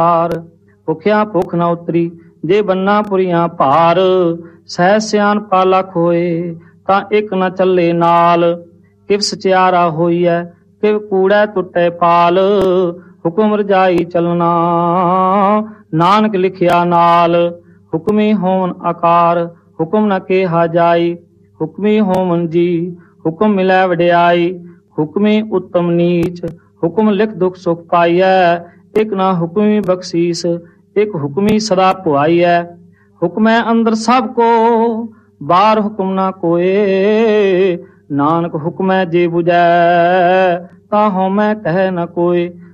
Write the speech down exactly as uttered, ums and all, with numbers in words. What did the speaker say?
ਭੁਖਿਆ ਭੁੱਖ ਨਾ ਉਤਰੀ ਜੇ ਬੰਨਾ ਪੁਰੀਆਂ ਭਾਰ। ਸਹਿ ਸਿਆਣਪਾ ਲੱਖ ਹੋਏ ਤਾਂ ਇੱਕ ਨਾ ਚੱਲੇ ਨਾਲ। ਕਿਵ ਸਚਿਆਰਾ ਹੋਈਐ ਕਿਵ ਕੂੜੈ ਟੁੱਟੈ ਪਾਲ। ਹੁਕਮ ਰਜਾਈ ਚੱਲਣਾ ਨਾਨਕ ਲਿਖਿਆ ਨਾਲ। ਹੁਕਮੀ ਹੋਵਨ ਆਕਾਰ ਹੁਕਮ ਨਾ ਕਿਹਾ ਜਾਈ। ਹੁਕਮੀ ਹੋਵਨ ਜੀ ਹੁਕਮ ਮਿਲੈ ਵਡਿਆਈ। ਹੁਕਮੀ ਉੱਤਮ ਨੀਚ ਹੁਕਮ ਲਿਖ ਦੁਖ ਸੁਖ ਪਾਈਐ। ਇੱਕ ਨਾ ਹੁਕਮੀ ਬਖਸ਼ੀਸ ਇੱਕ ਹੁਕਮੀ ਸਦਾ ਪੁਆਈਐ। ਹੁਕਮੈ ਅੰਦਰ ਸਭ ਕੋ ਬਾਹਰ ਹੁਕਮ ਨਾ ਕੋਏ। ਨਾਨਕ ਹੁਕਮੈ ਜੇ ਬੁਝੈ ਤਾਂ ਹਉਮੈ ਕਹਿ ਨ ਕੋਏ।